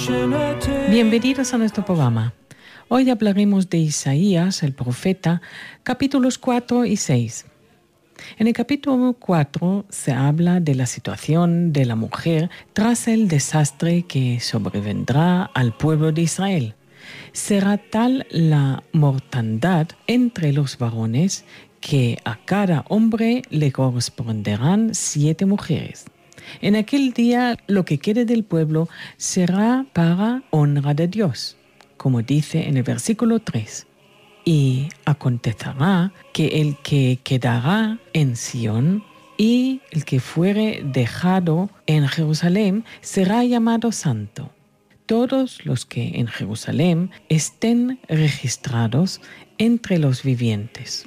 Bienvenidos a nuestro programa. Hoy hablaremos de Isaías, el profeta, capítulos 4 y 6. En el capítulo 4 se habla de la situación de la mujer tras el desastre que sobrevendrá al pueblo de Israel. Será tal la mortandad entre los varones que a cada hombre le corresponderán 7 mujeres. En aquel día lo que quede del pueblo será para honra de Dios, como dice en el versículo 3. Y acontecerá que el que quedará en Sión y el que fuere dejado en Jerusalén será llamado santo. Todos los que en Jerusalén estén registrados entre los vivientes.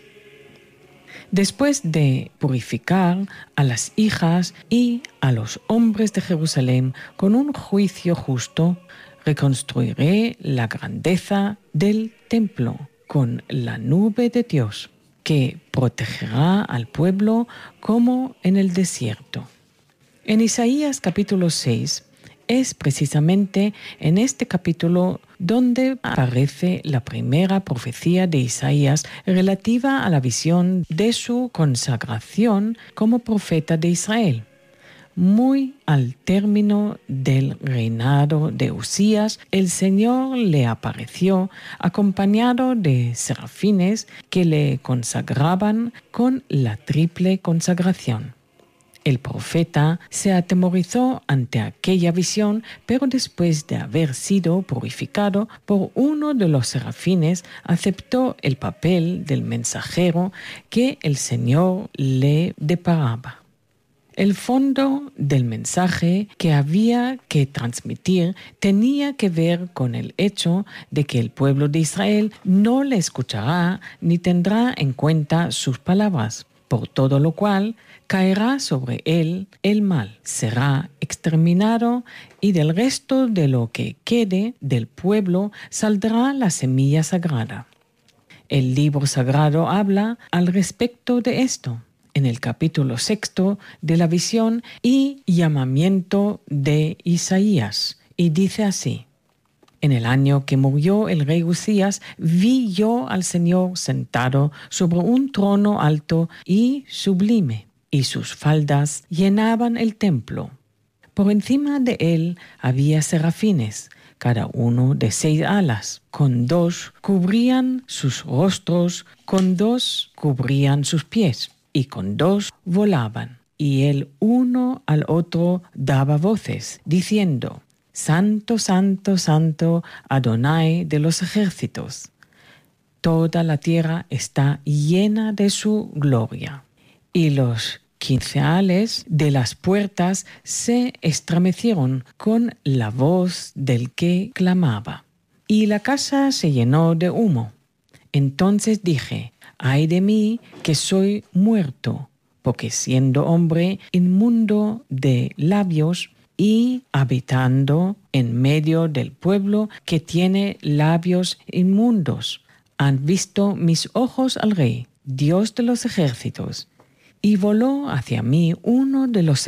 Después de purificar a las hijas y a los hombres de Jerusalén con un juicio justo, reconstruiré la grandeza del templo con la nube de Dios, que protegerá al pueblo como en el desierto. En Isaías capítulo 6, es precisamente en este capítulo donde aparece la primera profecía de Isaías relativa a la visión de su consagración como profeta de Israel. Muy al término del reinado de Usías, el Señor le apareció acompañado de serafines que le consagraban con la triple consagración. El profeta se atemorizó ante aquella visión, pero después de haber sido purificado por uno de los serafines, aceptó el papel del mensajero que el Señor le deparaba. El fondo del mensaje que había que transmitir tenía que ver con el hecho de que el pueblo de Israel no le escuchará ni tendrá en cuenta sus palabras, por todo lo cual caerá sobre él el mal, será exterminado y del resto de lo que quede del pueblo saldrá la semilla sagrada. El libro sagrado habla al respecto de esto en el capítulo 6 de la visión y llamamiento de Isaías, y dice así: En el año que murió el rey Usías, vi yo al Señor sentado sobre un trono alto y sublime, y sus faldas llenaban el templo. Por encima de él había serafines, cada uno de 6 alas, con 2 cubrían sus rostros, con 2 cubrían sus pies, y con 2 volaban. Y el uno al otro daba voces, diciendo: Santo, santo, santo, Adonai de los ejércitos. Toda la tierra está llena de su gloria. Y los quinceales de las puertas se estremecieron con la voz del que clamaba. Y la casa se llenó de humo. Entonces dije: ay de mí, que soy muerto, porque siendo hombre inmundo de labios y habitando en medio del pueblo que tiene labios inmundos, han visto mis ojos al Rey, Dios de los ejércitos. Y voló hacia mí uno de los